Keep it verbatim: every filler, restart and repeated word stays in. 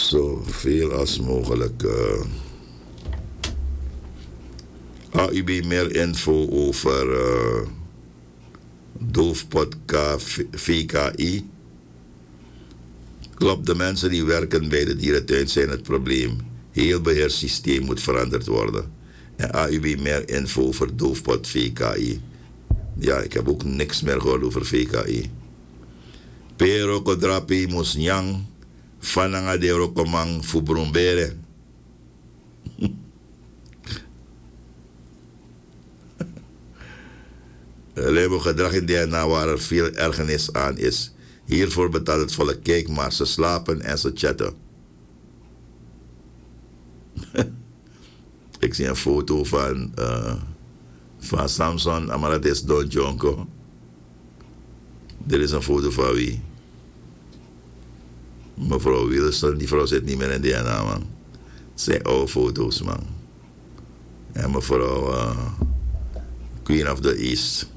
zoveel als mogelijk. Uh, A U B meer info over uh, doofpot V K I. Klopt, de mensen die werken bij de dierentuin zijn het probleem. Heel beheerssysteem moet veranderd worden. En A U B meer info over doofpot V K I. Ja, ik heb ook niks meer gehoord over V K I. Pero kodrapi musnyang fananga de rokomang fubrumbere. Lebo gedrag in D N A waar er veel ergernis aan is. Hiervoor betaalt het volk. Kijk maar, ze slapen en ze chatten. Ik zie een foto van, uh, van Samson, maar dat is Don Jonko. Dit is een foto van wie? Mevrouw Wilson, die vrouw zit niet meer in D N A, man. Het zijn oude foto's, man. En mevrouw uh, Queen of the East.